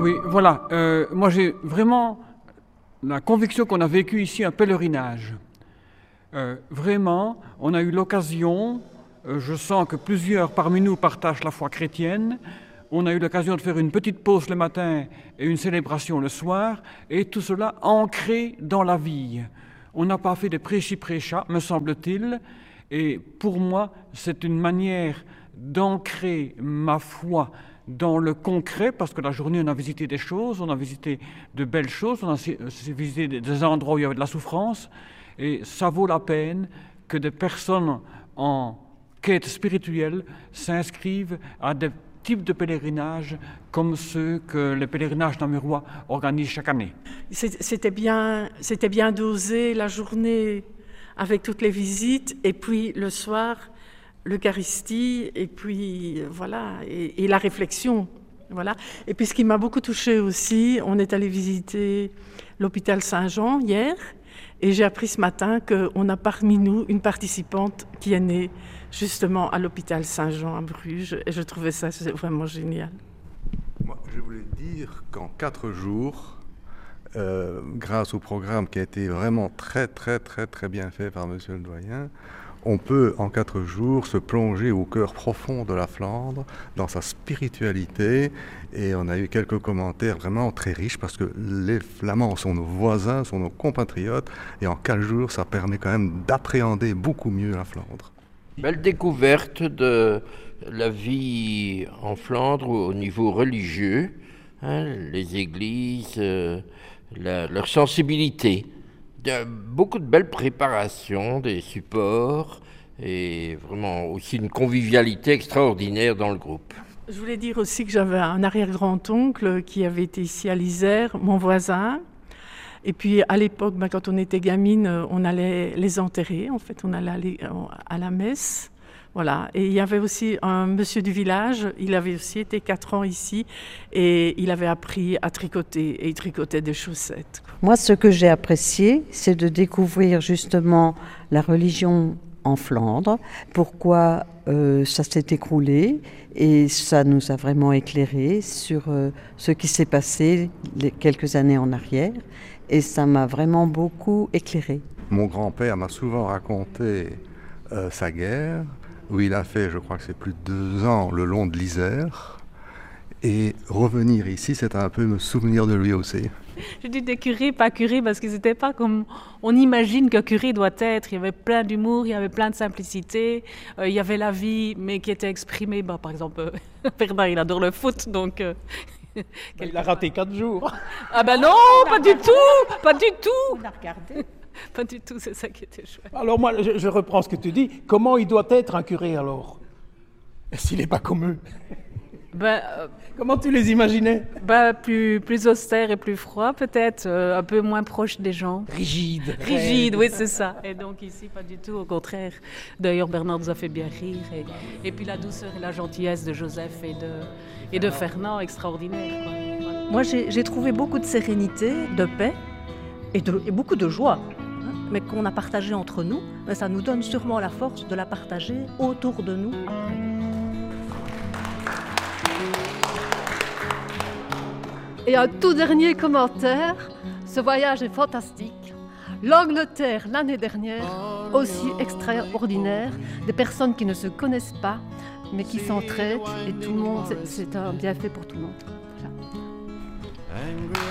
Oui, voilà. Moi, j'ai vraiment la conviction qu'on a vécu ici un pèlerinage. Vraiment, on a eu l'occasion, je sens que plusieurs parmi nous partagent la foi chrétienne, on a eu l'occasion de faire une petite pause le matin et une célébration le soir, et tout cela ancré dans la vie. On n'a pas fait de prêchi-prêcha, me semble-t-il, et pour moi, c'est une manière d'ancrer ma foi dans le concret, parce que la journée, on a visité des choses, on a visité de belles choses, on a visité des endroits où il y avait de la souffrance, et ça vaut la peine que des personnes en quête spirituelle s'inscrivent à des types de pèlerinages comme ceux que les pèlerinages namurois organisent chaque année. C'était bien dosé la journée avec toutes les visites, et puis le soir, l'Eucharistie, et puis voilà, et la réflexion. Voilà. Et puis ce qui m'a beaucoup touchée aussi, on est allé visiter l'hôpital Saint-Jean hier, et j'ai appris ce matin qu'on a parmi nous une participante qui est née justement à l'hôpital Saint-Jean à Bruges, et je trouvais ça vraiment génial. Moi, je voulais dire qu'en 4 jours, grâce au programme qui a été vraiment très bien fait par Monsieur le Doyen, on peut en 4 jours se plonger au cœur profond de la Flandre, dans sa spiritualité, et on a eu quelques commentaires vraiment très riches parce que les Flamands sont nos voisins, sont nos compatriotes, et en 4 jours ça permet quand même d'appréhender beaucoup mieux la Flandre. Belle découverte de la vie en Flandre au niveau religieux, les églises, leur sensibilité. Beaucoup de belles préparations, des supports et vraiment aussi une convivialité extraordinaire dans le groupe. Je voulais dire aussi que j'avais un arrière-grand-oncle qui avait été ici à l'Isère, mon voisin. Et puis à l'époque, quand on était gamine, on allait les enterrer. En fait, on allait à la messe. Voilà. Et il y avait aussi un monsieur du village, il avait aussi été 4 ans ici et il avait appris à tricoter et il tricotait des chaussettes. Moi, ce que j'ai apprécié, c'est de découvrir justement la religion en Flandre, pourquoi ça s'est écroulé, et ça nous a vraiment éclairé sur ce qui s'est passé quelques années en arrière, et ça m'a vraiment beaucoup éclairé. Mon grand-père m'a souvent raconté sa guerre, où il a fait, je crois que c'est plus de 2 ans, le long de l'Isère. Et revenir ici, c'est un peu me souvenir de lui aussi. Je dis des curés, pas curés, parce qu'ils n'étaient pas comme on imagine qu'un curé doit être. Il y avait plein d'humour, il y avait plein de simplicité, il y avait la vie, mais qui était exprimée. Par exemple, Bernard, il adore le foot, donc... il a raté 4 jours. Ah ben non, pas du tout, pas du tout. On a regardé. Pas du tout, c'est ça qui était chouette. Alors moi, je reprends ce que tu dis. Comment il doit être un curé alors, s'il n'est pas comme eux? Comment tu les imaginais? Plus austère et plus froid peut-être, un peu moins proche des gens. Rigide, oui c'est ça. Et donc ici pas du tout, au contraire. D'ailleurs Bernard nous a fait bien rire. Et puis la douceur et la gentillesse de Joseph et de Fernand, extraordinaire, quoi. Voilà. Moi j'ai trouvé beaucoup de sérénité, de paix et beaucoup de joie, mais qu'on a partagé entre nous. Mais ça nous donne sûrement la force de la partager autour de nous après. Et un tout dernier commentaire, ce voyage est fantastique. L'Angleterre l'année dernière, aussi extraordinaire, des personnes qui ne se connaissent pas, mais qui s'entraident, et tout le monde, c'est un bienfait pour tout le monde. Voilà.